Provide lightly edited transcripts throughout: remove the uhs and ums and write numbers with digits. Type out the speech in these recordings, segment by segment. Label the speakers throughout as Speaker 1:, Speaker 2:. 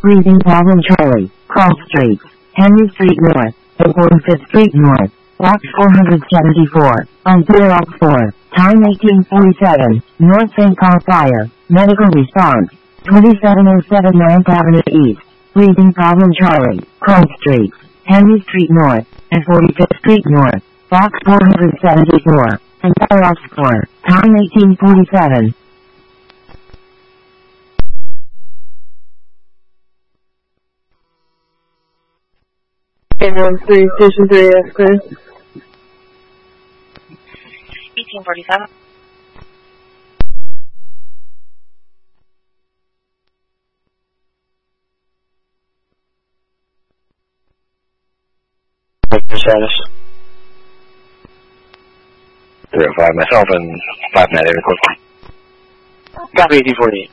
Speaker 1: Breathing problem Charlie, Cross Street, Henry Street North, and 45th Street North, Box 474, on Block 4, time 1847, North St. Paul Fire, medical response, 2707 9th Avenue East, breathing problem Charlie, Cross Street, Henry Street North, and 45th Street North, Box 474, and Block 4, time 1847.
Speaker 2: Ambulance 3, Station 3, S clear.
Speaker 3: 1847.
Speaker 4: Status 305 myself and 598 equivalent. Copy 1848.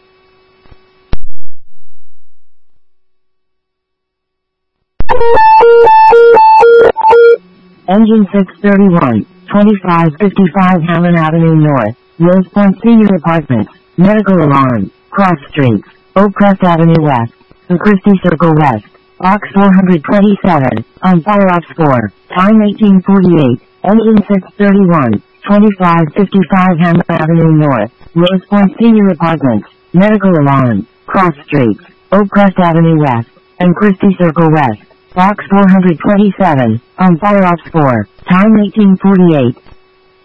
Speaker 1: Engine 631, 2555 Hammond Avenue North, Rose Point Senior Apartments, medical alarm, Cross Street, Oak Crest Avenue West, and Christie Circle West, Box 427, on Fire Ops 4, time 1848, Engine 631, 2555 Hammond Avenue North, Rose Point Senior Apartments, medical alarm, Cross Street, Oak Crest Avenue West, and Christie Circle West, Box 427, on Fire Ops 4, time 1848.